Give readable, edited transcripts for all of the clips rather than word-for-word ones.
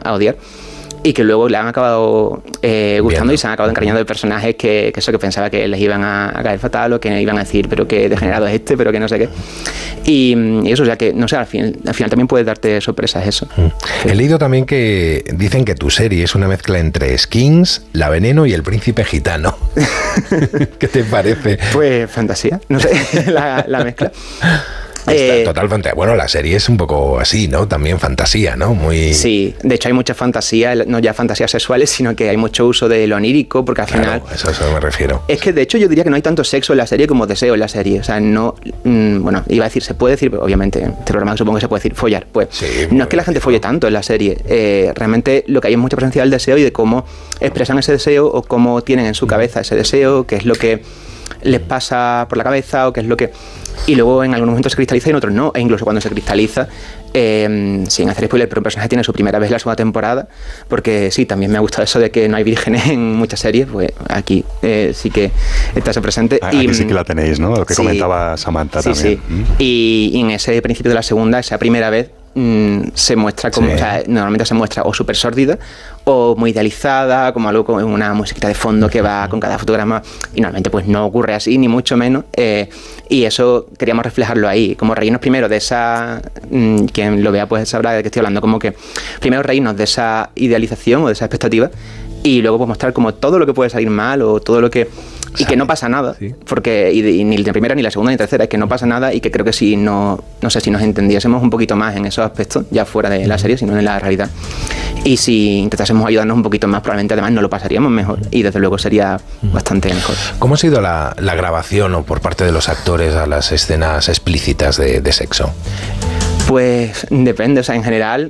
a odiar. Y que luego le han acabado gustando y se han acabado encariñando de personajes que eso, que pensaba que les iban a caer fatal o que iban a decir, pero qué degenerado es este, pero que no sé qué. Y eso, o sea que, no sé, al final también puede darte sorpresas eso. He leído también que dicen que tu serie es una mezcla entre Skins, La Veneno y El Príncipe Gitano. ¿Qué te parece? Pues fantasía, no sé, la mezcla. Total fantasía. Bueno, la serie es un poco así, ¿no? También fantasía, ¿no? Muy... Sí, de hecho hay mucha fantasía, no ya fantasías sexuales, sino que hay mucho uso de lo onírico, porque al final... Eso me refiero. Es que de hecho yo diría que no hay tanto sexo en la serie como deseo en la serie. O sea, no... bueno, iba a decir, se puede decir, pero obviamente, en este programa supongo que se puede decir follar. Pues sí, no es que la gente folle tanto en la serie. Realmente lo que hay es mucha presencia del deseo y de cómo expresan ese deseo o cómo tienen en su cabeza ese deseo, qué es lo que les pasa por la cabeza o qué es lo que... Y luego en algunos momentos se cristaliza y en otros no. E incluso cuando se cristaliza, sin hacer spoiler, pero un personaje tiene su primera vez en la segunda temporada, porque sí, también me ha gustado eso de que no hay vírgenes en muchas series, pues aquí sí que está eso presente. Aquí sí que la tenéis, ¿no? Lo que comentaba Samantha también. Sí. Y en ese principio de la segunda, esa primera vez, se muestra como, o sea, normalmente se muestra o súper sórdida o muy idealizada, como algo con una musiquita de fondo que va con cada fotograma, y normalmente pues no ocurre así, ni mucho menos, y eso queríamos reflejarlo ahí, como reírnos primero de esa, quien lo vea pues sabrá de qué estoy hablando, como que primero reírnos de esa idealización o de esa expectativa, y luego pues mostrar como todo lo que puede salir mal o todo lo que... Y que no pasa nada, porque y ni la primera, ni la segunda, ni la tercera, es que no pasa nada, y que creo que si no sé, si nos entendiésemos un poquito más en esos aspectos, ya fuera de la serie, sino en la realidad, y si intentásemos ayudarnos un poquito más, probablemente además no lo pasaríamos mejor, y desde luego sería bastante mejor. ¿Cómo ha sido la grabación o por parte de los actores a las escenas explícitas de sexo? Pues depende, o sea, en general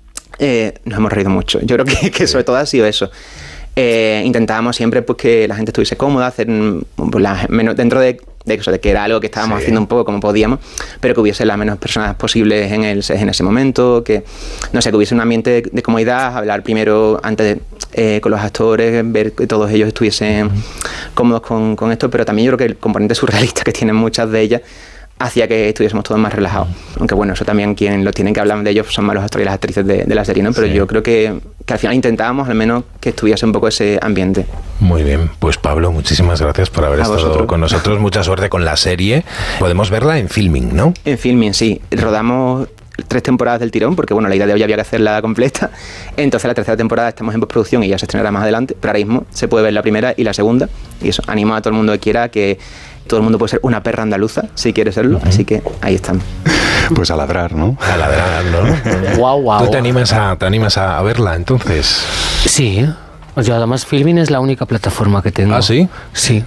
nos hemos reído mucho. Yo creo que sobre todo ha sido eso. Intentábamos siempre pues que la gente estuviese cómoda, hacer pues, menos dentro de eso, de que era algo que estábamos haciendo un poco como podíamos, pero que hubiese las menos personas posibles en ese momento, que no sé, que hubiese un ambiente de comodidad, hablar primero antes con los actores, ver que todos ellos estuviesen cómodos con esto, pero también yo creo que el componente surrealista que tienen muchas de ellas hacía que estuviésemos todos más relajados. Aunque bueno, eso también quien lo tienen que hablar de ellos son más los actores y las actrices de la serie, ¿no? Pero yo creo que al final intentábamos al menos que estuviese un poco ese ambiente. Muy bien, pues Pablo, muchísimas gracias por haber estado con nosotros. Mucha suerte con la serie. Podemos verla en Filming, ¿no? En Filming, sí. Rodamos 3 temporadas del tirón, porque bueno, la idea de hoy había que hacerla completa. Entonces la tercera temporada estamos en postproducción y ya se estrenará más adelante, pero ahora mismo se puede ver la primera y la segunda, y eso, animo a todo el mundo que quiera, que todo el mundo puede ser una perra andaluza si quiere serlo, así que ahí están. Pues a ladrar, ¿no? A ladrar, ¿no? Guau. ¿Tú te animas a verla entonces? Sí, o sea, además Filmin es la única plataforma que tengo. ¿Ah, sí? Sí.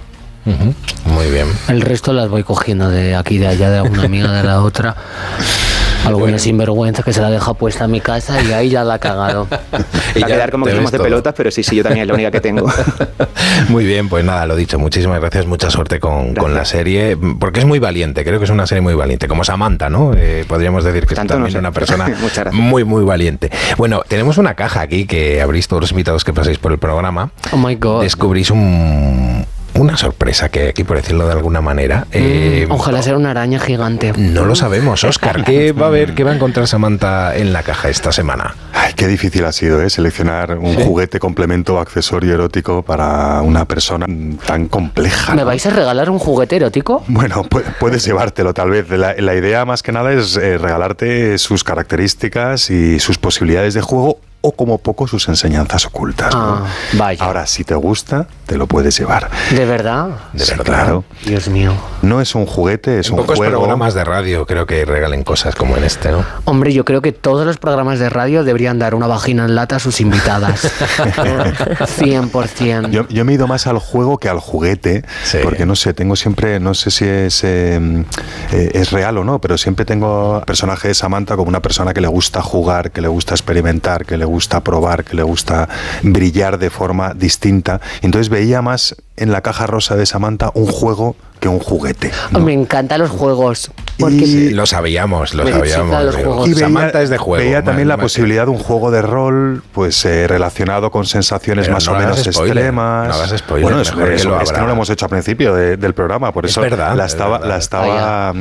Muy bien. El resto las voy cogiendo de aquí, de allá, de una amiga, de la otra. Alguna sinvergüenza que se la deja puesta en mi casa y ahí ya la ha cagado. Va a quedar como que somos de pelotas, pero sí, yo también es la única que tengo. Muy bien, pues nada, lo dicho, muchísimas gracias, mucha suerte con la serie, porque es muy valiente, creo que es una serie muy valiente, como Samantha, ¿no? Podríamos decir que es también una persona muy, muy valiente. Bueno, tenemos una caja aquí que abrís todos los invitados que paséis por el programa. Oh my God. Descubrís una sorpresa que aquí, por decirlo de alguna manera. Ojalá sea una araña gigante. No lo sabemos, Óscar. ¿Qué va a encontrar Samantha en la caja esta semana? Ay, qué difícil ha sido, seleccionar un juguete, complemento o accesorio erótico para una persona tan compleja. ¿Me vais a regalar un juguete erótico? Bueno, puedes llevártelo tal vez. La idea más que nada es regalarte sus características y sus posibilidades de juego, o como poco sus enseñanzas ocultas, ¿no? Vaya. Ahora, si te gusta, te lo puedes llevar. ¿De verdad? De verdad. Claro. Dios mío. No es un juguete, es un juego. Pocos programas de radio creo que regalen cosas como en este, ¿no? Hombre, yo creo que todos los programas de radio deberían dar una vagina en lata a sus invitadas. 100%. Yo me he ido más al juego que al juguete, porque no sé, tengo siempre, no sé si es real o no, pero siempre tengo al personaje de Samantha como una persona que le gusta jugar, que le gusta experimentar, que le gusta probar, que le gusta brillar de forma distinta. Entonces veía más en la caja rosa de Samantha un juego que un juguete, ¿no? Me encantan los juegos. Porque sí, lo sabíamos. Y Samantha es de juego. Veía también la posibilidad de un juego de rol, pues relacionado con sensaciones más o menos extremas. No hagas spoiler. Bueno, es que no lo hemos hecho al principio del programa, por eso la estaba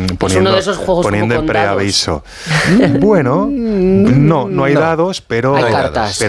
poniendo en preaviso. Bueno, no hay dados, pero hay cartas.